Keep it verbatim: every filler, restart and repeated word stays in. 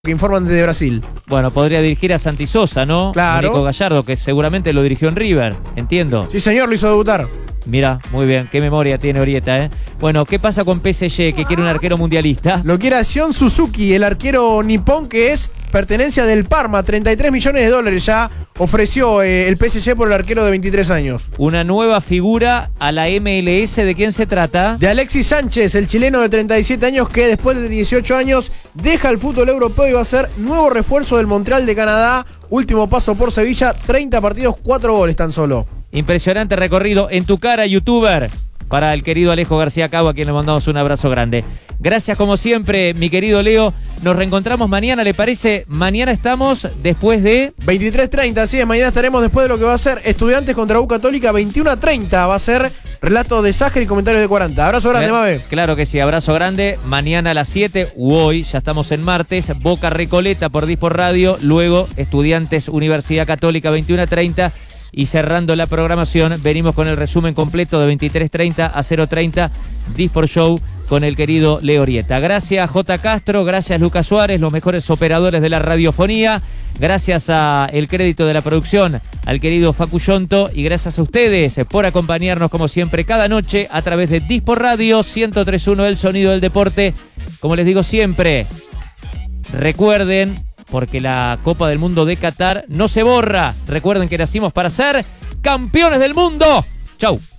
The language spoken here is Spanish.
que informan desde Brasil. Bueno, podría dirigir a Santi Sosa, ¿no? Claro. Nico Gallardo, que seguramente lo dirigió en River, entiendo. Sí, señor, lo hizo debutar. Mira, muy bien, qué memoria tiene Orieta, ¿eh? Bueno, ¿qué pasa con P S G, que quiere un arquero mundialista? Lo quiere a Sion Suzuki, el arquero nipón que es pertenencia del Parma. treinta y tres millones de dólares ya ofreció eh, el P S G por el arquero de veintitrés años. Una nueva figura a la M L S, ¿de quién se trata? De Alexis Sánchez, el chileno de treinta y siete años que después de dieciocho años deja el fútbol europeo y va a ser nuevo refuerzo del Montreal de Canadá. Último paso por Sevilla, treinta partidos, cuatro goles tan solo. Impresionante recorrido en tu cara, youtuber, para el querido Alejo García Cabo, a quien le mandamos un abrazo grande. Gracias como siempre, mi querido Leo. Nos reencontramos mañana, ¿le parece? Mañana estamos después de... veintitrés treinta, así es, mañana estaremos después de lo que va a ser Estudiantes contra U Católica, veintiuno a treinta. Va a ser relato de Ságer y comentarios de cuarenta. Abrazo grande, Claro, Mabe. Claro que sí, abrazo grande. Mañana a las siete, u hoy, ya estamos en martes, Boca Recoleta por Dispor Radio. Luego, Estudiantes Universidad Católica, veintiuno a treinta. Y cerrando la programación, venimos con el resumen completo de veintitrés treinta a cero treinta, Dispor Show con el querido Leo Orieta. Gracias J. Castro, gracias Lucas Suárez, los mejores operadores de la radiofonía. Gracias a el crédito de la producción, al querido Facu Yonto. Y gracias a ustedes por acompañarnos como siempre cada noche a través de Dispor Radio ciento tres punto uno, el sonido del deporte. Como les digo siempre, recuerden... porque la Copa del Mundo de Qatar no se borra. Recuerden que nacimos para ser campeones del mundo. Chau.